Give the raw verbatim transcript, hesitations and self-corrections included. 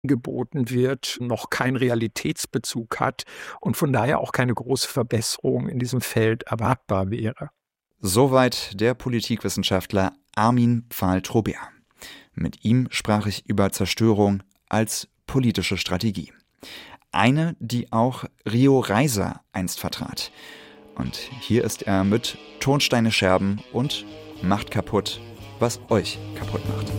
geboten wird, noch keinen Realitätsbezug hat und von daher auch keine große Verbesserung in diesem Feld erwartbar wäre. Soweit der Politikwissenschaftler Armin Pfahl-Trobert. Mit ihm sprach ich über Zerstörung als politische Strategie. Eine, die auch Rio Reiser einst vertrat. Und hier ist er mit Tonsteine Scherben und Macht kaputt, was euch kaputt macht.